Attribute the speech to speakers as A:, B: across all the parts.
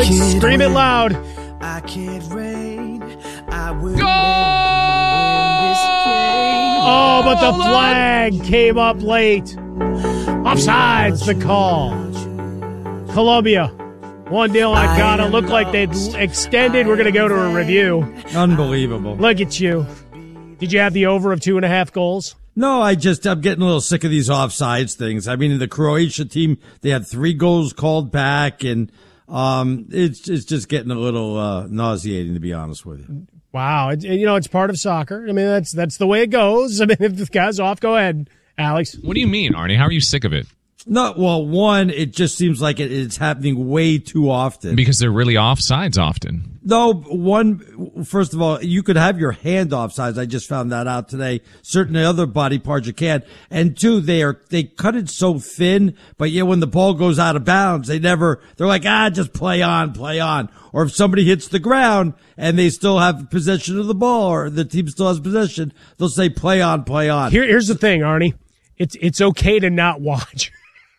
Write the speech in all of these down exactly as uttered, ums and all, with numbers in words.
A: Alex, scream it loud.
B: I can't rain. I will
C: Go!
A: Oh, but the flag came up late. Offsides, the call. Columbia, one nil on Ghana. Looked like they'd extended. We're going to go to a review.
D: Unbelievable.
A: Look at you. Did you have the over of two and a half goals?
D: No, I just, I'm getting a little sick of these offsides things. I mean, in the Croatia team, they had three goals called back, and um, it's, it's just getting a little uh, nauseating, to be honest with you.
A: Wow. It, you know, it's part of soccer. I mean, that's that's the way it goes. I mean, if the guy's off, go ahead, Alex.
C: What do you mean, Arnie? How are you sick of it?
D: No, well, one, it just seems like it, it's happening way too often.
C: Because they're really offsides often.
D: No, one, first of all, you could have your hand offsides. I just found that out today. Certain other body parts you can't. And two, they are, they cut it so thin, but yeah, when the ball goes out of bounds, they never, they're like, ah, just play on, play on. Or if somebody hits the ground and they still have possession of the ball, or the team still has possession, they'll say play on, play on.
A: Here, here's the thing, Arnie. It's, it's okay to not watch.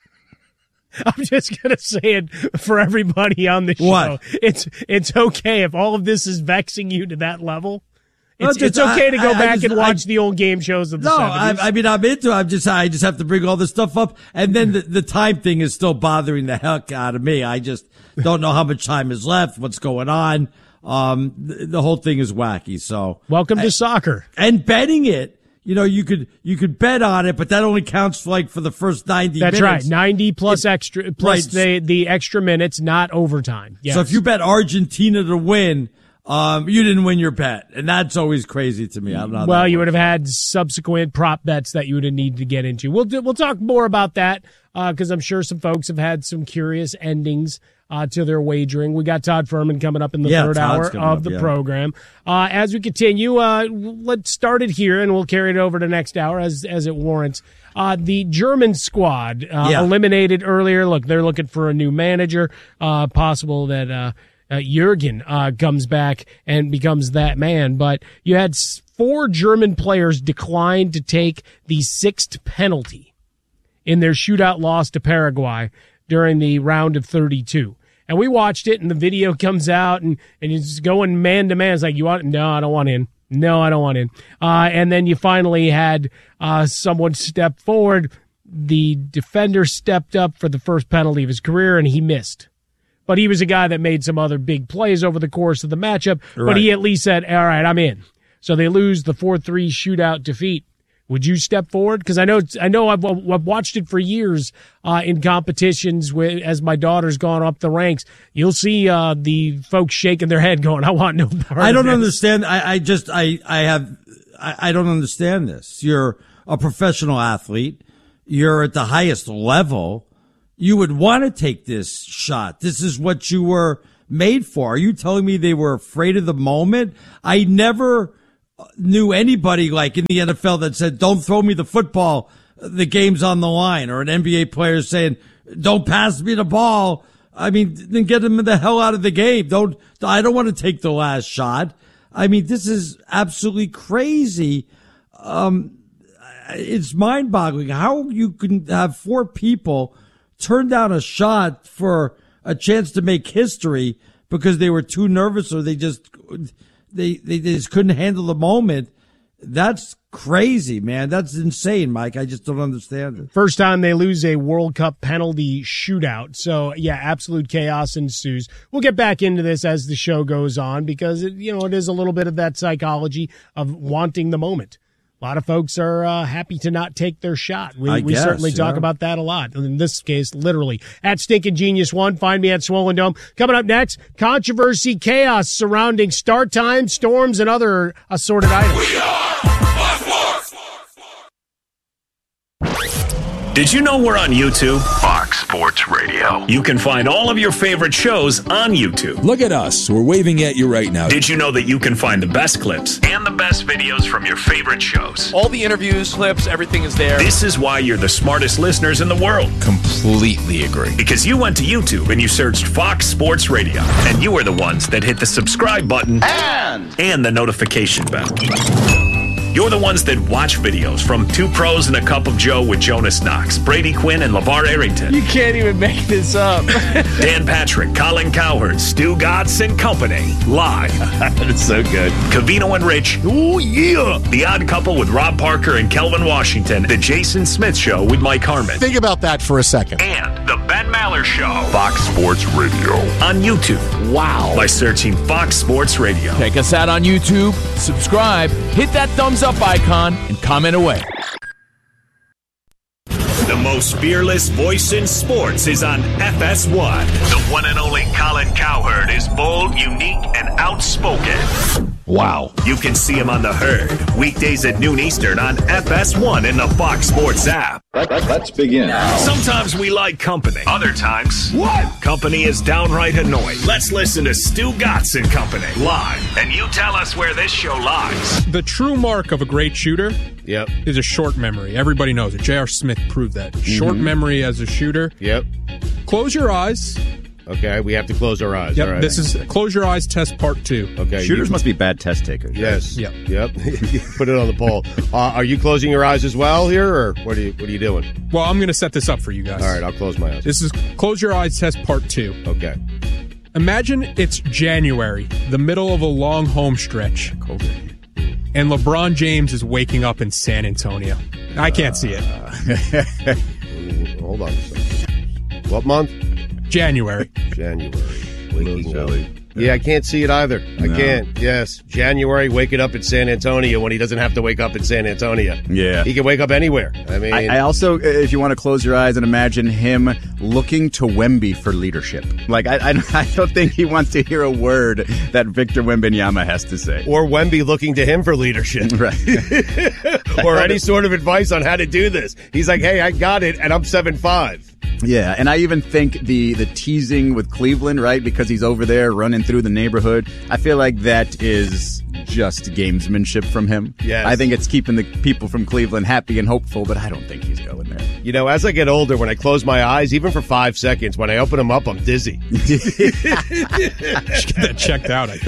A: I'm just going to say it for everybody on the show.
D: What?
A: It's it's okay if all of this is vexing you to that level. It's,
D: just,
A: it's okay to go
D: I, I,
A: back
D: I just,
A: and watch
D: I,
A: the old game shows of the
D: no,
A: seventies.
D: I, I mean, I'm into it. I'm just, I just have to bring all this stuff up. And then the, the time thing is still bothering the heck out of me. I just don't know how much time is left, what's going on. Um, the, the whole thing is wacky. So
A: welcome to
D: I,
A: soccer.
D: And betting it. You know, you could you could bet on it, but that only counts for like for the first ninety
A: That's
D: minutes.
A: That's right. ninety plus
D: it,
A: extra plus
D: right.
A: the the extra minutes, not overtime. Yes.
D: So if you bet Argentina to win, um, you didn't win your bet. And that's always crazy to me. I don't know.
A: Well, you would have had subsequent prop bets that you would have needed to get into. We'll do, we'll talk more about that because uh, I'm sure some folks have had some curious endings Uh, to their wagering. We got Todd Furman coming up in the
D: yeah,
A: third
D: Todd's
A: hour of
D: up,
A: the
D: yeah.
A: program. Uh, as we continue, uh, let's start it here, and we'll carry it over to next hour as as it warrants. Uh, the German squad uh,
D: yeah.
A: eliminated earlier. Look, they're looking for a new manager. Uh, possible that uh, uh, Jurgen uh, comes back and becomes that man. But you had four German players decline to take the sixth penalty in their shootout loss to Paraguay during the round of thirty-two. And we watched it, and the video comes out, and, and it's going man-to-man. It's like, you want No, I don't want in. No, I don't want in. Uh, and then you finally had uh, someone step forward. The defender stepped up for the first penalty of his career, and he missed. But he was a guy that made some other big plays over the course of the matchup, right. But he at least said, all right, I'm in. So they lose the four three shootout defeat. Would you step forward? Because I know, I know, I've, I've watched it for years uh, in competitions. With, as my daughter's gone up the ranks, you'll see uh, the folks shaking their head, going, "I want no part
D: I don't
A: of this."
D: understand. I, I just, I, I have, I, I don't understand this. You're a professional athlete. You're at the highest level. You would want to take this shot. This is what you were made for. Are you telling me they were afraid of the moment? I never knew anybody like in the N F L that said, don't throw me the football, the game's on the line, or an N B A player saying, don't pass me the ball. I mean, then get them the hell out of the game. Don't, I don't want to take the last shot. I mean, this is absolutely crazy. Um, it's mind boggling how you can have four people turn down a shot for a chance to make history because they were too nervous or they just, They, they they just couldn't handle the moment. That's crazy, man. That's insane, Mike. I just don't understand it.
A: First time they lose a World Cup penalty shootout. So, yeah, absolute chaos ensues. We'll get back into this as the show goes on because, it, you know, it is a little bit of that psychology of wanting the moment. A lot of folks are uh, happy to not take their shot. We,
D: I
A: we
D: guess,
A: certainly talk
D: yeah.
A: about that a lot. In this case, literally. At Stinkin' Genius One, find me at Swollen Dome. Coming up next, controversy, chaos surrounding start time, storms, and other assorted items.
E: We are Fox Sports. Did you know we're on YouTube? Fox Sports Radio. You can find all of your favorite shows on YouTube.
F: Look at us. We're waving at you right now.
E: Did you know that you can find the best clips and the best videos from your favorite shows?
G: All the interviews, clips, everything is there.
E: This is why you're the smartest listeners in the world.
F: Completely agree.
E: Because you went to YouTube and you searched Fox Sports Radio. And you were the ones that hit the subscribe button
G: And,
E: and the notification bell. You're the ones that watch videos from Two Pros and a Cup of Joe with Jonas Knox, Brady Quinn, and LeVar Arrington.
G: You can't even make this up.
E: Dan Patrick, Colin Cowherd, Stu Gatz, and company. Live.
H: That's so good.
E: Covino and Rich. Oh, yeah. The Odd Couple with Rob Parker and Kelvin Washington. The Jason Smith Show with Mike Harmon.
I: Think about that for a second.
E: And The Ben Maller Show. Fox Sports Radio. On YouTube.
G: Wow.
E: By searching Fox Sports Radio.
G: Check us out on YouTube. Subscribe. Hit that thumbs up icon and comment away.
E: The most fearless voice in sports is on F S one. The one and only Colin Cowherd is bold, unique, and outspoken.
H: Wow.
E: You can see him on The Herd, weekdays at noon Eastern on F S one in the Fox Sports app.
H: Let, let, let's begin.
E: Sometimes we like company. Other times, what? Company is downright annoying. Let's listen to Stu Gatz and Company live, and you tell us where this show lies.
J: The true mark of a great shooter
H: Yep.
J: is a short memory. Everybody knows it. J R. Smith proved that. Short
H: Mm-hmm.
J: memory as a shooter.
H: Yep.
J: Close your eyes.
H: Okay, we have to close our eyes.
J: Yep.
H: All right.
J: This is close your eyes test part two.
H: Okay.
K: Shooters
H: you,
K: must be bad test takers.
H: Yes.
J: Yep.
H: Yep. Put it on the poll. Uh, are you closing your eyes as well here, or what are you what are you doing?
J: Well, I'm going to set this up for you guys.
H: All right, I'll close my eyes.
J: This is close your eyes test part two.
H: Okay.
J: Imagine it's January, the middle of a long home stretch, and LeBron James is waking up in San Antonio. I can't see it.
H: Hold on a second. What month?
J: January.
H: January. Waking up. Yeah, I can't see it either. I
K: No.
H: can't. Yes. January, waking up in San Antonio when he doesn't have to wake up in San Antonio.
K: Yeah.
H: He can wake up anywhere. I mean,
K: I, I also, if you want to close your eyes and imagine him looking to Wemby for leadership. Like, I, I, I don't think he wants to hear a word that Victor Wembanyama has to say.
H: or Wemby looking to him for leadership.
K: Right.
H: or any sort of advice on how to do this. He's like, hey, I got it, and I'm seven five.
K: Yeah, and I even think the the teasing with Cleveland, right, because he's over there running through the neighborhood, I feel like that is just gamesmanship from him.
H: Yes.
K: I think it's keeping the people from Cleveland happy and hopeful, but I don't think he's going there.
H: You know, as I get older, when I close my eyes, even for five seconds, when I open them up, I'm dizzy.
J: Just get that checked out, I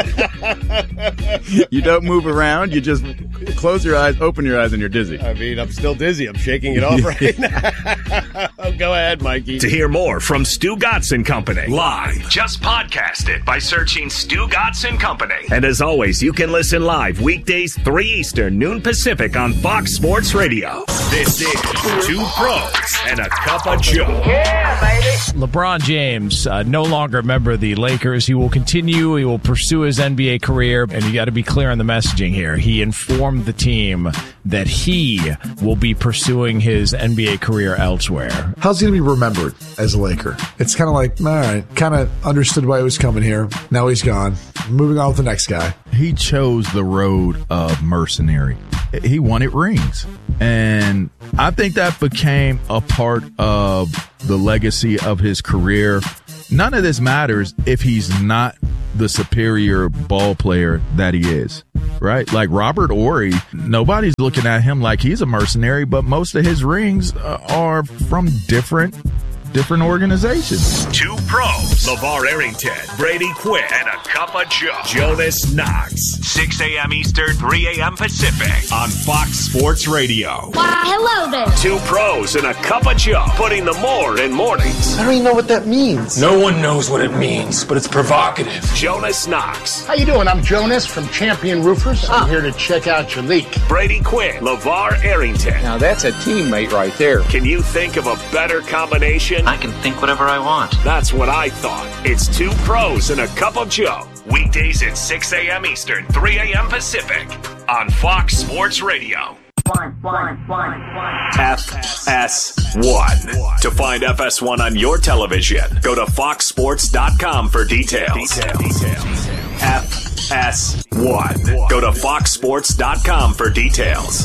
J: think.
K: You don't move around, you just close your eyes, open your eyes, and you're dizzy.
H: I mean, I'm still dizzy. I'm shaking it off right now. Go ahead, Mikey.
E: To hear more from Stu Gatz and Company live, just podcast it by searching Stu Gatz and Company. And as always, you can listen live weekdays three Eastern, noon Pacific on Fox Sports Radio. This is Two Pros and a Cup of Joe.
G: Yeah, baby. LeBron James, uh, no longer a member of the Lakers. He will continue. He will pursue his N B A career. And you got to be clear on the messaging here. He informed the team that he will be pursuing his N B A career elsewhere.
I: How's he going to be remembered as a Laker? It's kind of like, all right, kind of understood why he was coming here. Now he's gone. Moving on with the next guy.
L: He chose the road of mercenary. He wanted rings. And I think that became a part of the legacy of his career. None of this matters if he's not the superior ball player that he is, right? Like Robert Horry, nobody's looking at him like he's a mercenary, but most of his rings uh, are from different different organizations.
E: Two Pros, LeVar Arrington, Brady Quinn, and a Cup of Joe. Jonas Knox, six a.m. Eastern, three a.m. Pacific on Fox Sports Radio.
M: Why, hello there.
E: Two Pros and a Cup of Joe, putting the more in mornings.
I: I don't even know what that means.
N: No one knows what it means, but it's provocative.
E: Jonas Knox.
I: How you doing? I'm Jonas from Champion Roofers. I'm here to check out your leak.
E: Brady Quinn, LeVar Arrington.
N: Now that's a teammate right there.
E: Can you think of a better combination?
O: I can think whatever I want.
E: That's what I thought. It's Two Pros and a Cup of Joe. Weekdays at six a.m. Eastern, three a.m. Pacific on Fox Sports Radio.
M: One, one, one, one.
E: F S one. To find F S one on your television, go to fox sports dot com for details. F S one. Go to fox sports dot com for details.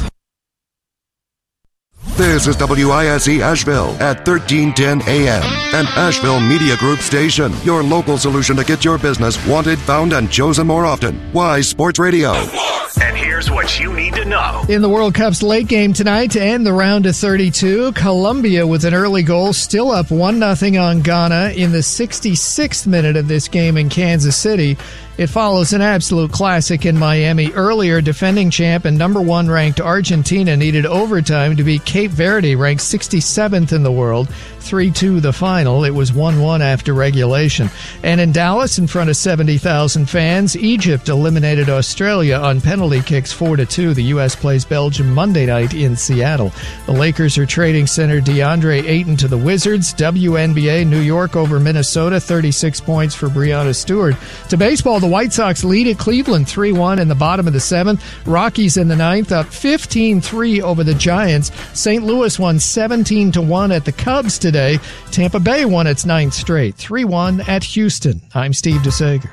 P: This is W I S E Asheville at thirteen ten A M, an Asheville Media Group station. Your local solution to get your business wanted, found, and chosen more often. Wise Sports Radio.
E: And here's what what you need to know.
O: In the World Cup's late game tonight to end the round of thirty-two, Colombia with an early goal, still up one nothing on Ghana in the sixty-sixth minute of this game in Kansas City. It follows an absolute classic in Miami. Earlier, defending champ and number one ranked Argentina needed overtime to beat Cape Verde, ranked sixty-seventh in the world. three two the final. It was one one after regulation. And in Dallas, in front of seventy thousand fans, Egypt eliminated Australia on penalty kicks four to two. The U S plays Belgium Monday night in Seattle. The Lakers are trading center DeAndre Ayton to the Wizards. W N B A, New York over Minnesota, thirty-six points for Breanna Stewart. To baseball, the White Sox lead at Cleveland three one in the bottom of the seventh. Rockies in the ninth up fifteen three over the Giants. Saint Louis won seventeen to one at the Cubs today. Tampa Bay won its ninth straight, three one at Houston. I'm Steve DeSager.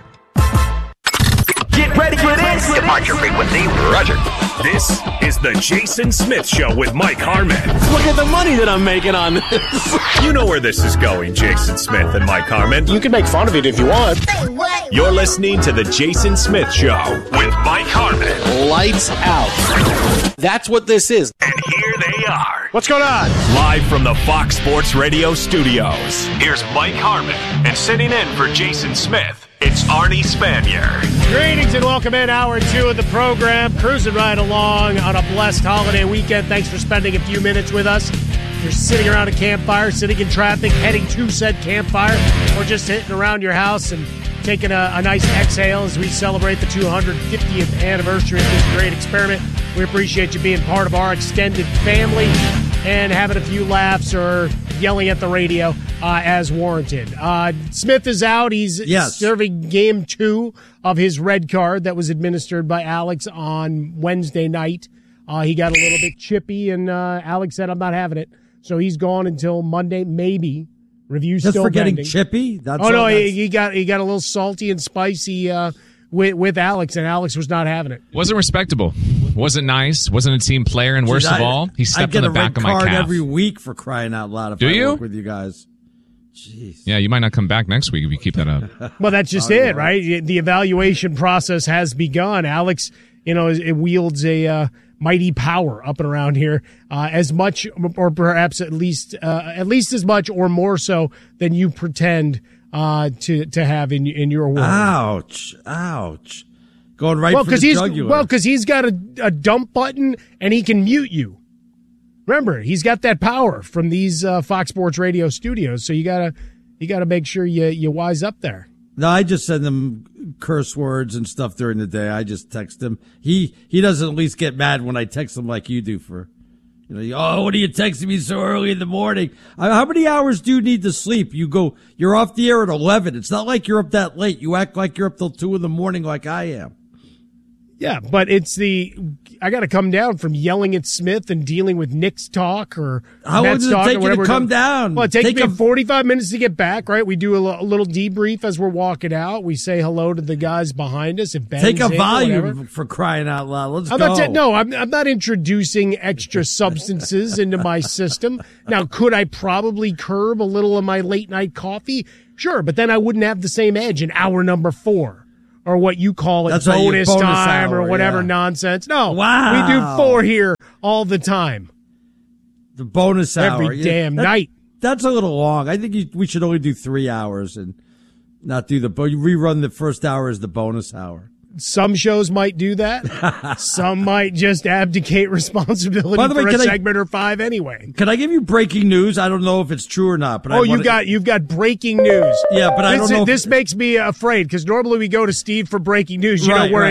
E: Get ready for this. Departure frequency, Roger. This is the Jason Smith Show with Mike Harmon.
Q: Look at the money that I'm making on this.
E: You know where this is going, Jason Smith and Mike Harmon.
Q: You can make fun of it if you want.
E: You're listening to the Jason Smith Show with Mike Harmon.
Q: Lights out. That's what this is.
E: And here they are.
Q: What's going on?
E: Live from the Fox Sports Radio studios. Here's Mike Harmon. And sitting in for Jason Smith, it's Arnie Spanier.
A: Greetings and welcome in hour two of the program. Cruising right along on a blessed holiday weekend. Thanks for spending a few minutes with us. You're sitting around a campfire, sitting in traffic, heading to said campfire, or just sitting around your house and taking a, a nice exhale as we celebrate the two hundred fiftieth anniversary of this great experiment. We appreciate you being part of our extended family and having a few laughs or yelling at the radio uh, as warranted. Uh, Smith is out. He's
D: yes.
A: serving game two of his red card that was administered by Alex on Wednesday night. Uh, he got a little bit chippy, and uh, Alex said, I'm not having it. So he's gone until Monday, maybe. Review's
D: Just
A: still
D: for getting
A: pending.
D: chippy? That's
A: oh, no,
D: all,
A: he, he got he got a little salty and spicy uh, with, with Alex, and Alex was not having it.
C: Wasn't respectable. Wasn't nice. Wasn't a team player, and worst
D: Jeez,
C: of all, he stepped
D: on
C: the back of my
D: card
C: calf.
D: every week for crying out loud. If
C: Do
D: I
C: you?
D: work with you guys. Jeez.
C: Yeah, you might not come back next week if you keep that up.
A: Well, that's just
D: Oh,
A: it,
D: yeah.
A: right? The evaluation process has begun. Alex, you know, it wields a uh, mighty power up and around here, uh, as much, or perhaps at least, uh, at least as much or more so than you pretend uh, to to have in in your world.
D: Ouch! Ouch! Going right
A: well,
D: for the
A: he's
D: jugular.
A: well, because he's got a, a dump button and he can mute you. Remember, he's got that power from these uh, Fox Sports Radio studios. So you gotta you gotta make sure you you wise up there.
D: No, I just send him curse words and stuff during the day. I just text him. He he doesn't at least get mad when I text him like you do for, you know, oh, what are you texting me so early in the morning? Uh, How many hours do you need to sleep? You go, you're off the air at eleven. It's not like you're up that late. You act like you're up till two in the morning like I am.
A: Yeah, but it's the I got to come down from yelling at Smith and dealing with Knicks talk or
D: How long
A: Mets
D: does it
A: talk
D: take
A: or
D: you
A: whatever.
D: to come down?
A: Well, it takes
D: Take
A: me
D: a-
A: forty-five minutes to get back, right? We do a, l- a little debrief as we're walking out. We say hello to the guys behind us. If Ben's
D: Take a
A: in or
D: volume
A: whatever.
D: for crying out loud. Let's
A: I'm
D: go.
A: not ta- no, I'm, I'm not introducing extra substances into my system. Now, could I probably curb a little of my late night coffee? Sure, but then I wouldn't have the same edge in hour number four. Or what you call it,
D: That's right, your
A: bonus,
D: bonus
A: time
D: hour,
A: or whatever
D: yeah.
A: nonsense. No,
D: Wow.
A: we do four here all the time.
D: The bonus hour.
A: Every
D: Yeah,
A: damn
D: that-
A: night.
D: That's a little long. I think you, we should only do three hours and not do the, but rerun the first hour as the bonus hour.
A: Some shows might do that. Some might just abdicate responsibility
D: By the way,
A: for a
D: can I-
A: segment or five anyway.
D: Can I give you breaking news? I don't know if it's true or not, but I
A: Oh, you
D: wanna-
A: got you've got breaking news.
D: Yeah, but I
A: this,
D: don't know if-
A: This makes me afraid because normally we go to Steve for breaking news. You
D: Right,
A: know, we're
D: right.